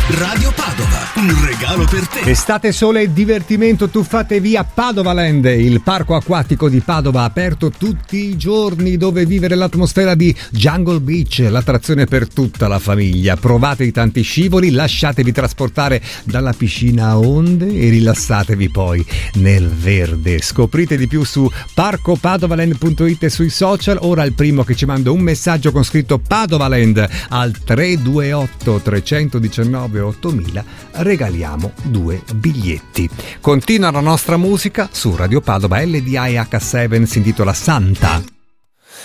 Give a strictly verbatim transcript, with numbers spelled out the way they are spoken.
Radio Padova, un regalo per te. Estate, sole e divertimento, tuffatevi a Padovaland, il parco acquatico di Padova, aperto tutti i giorni, dove vivere l'atmosfera di Jungle Beach, l'attrazione per tutta la famiglia. Provate i tanti scivoli, lasciatevi trasportare dalla piscina a onde e rilassatevi poi nel verde. Scoprite di più su parco padovaland punto it e sui social. Ora il primo che ci manda un messaggio con scritto Padovaland al tre due otto tre uno nove ottomila regaliamo due biglietti. Continua la nostra musica su Radio Padova. L D I H sette si intitola Santa.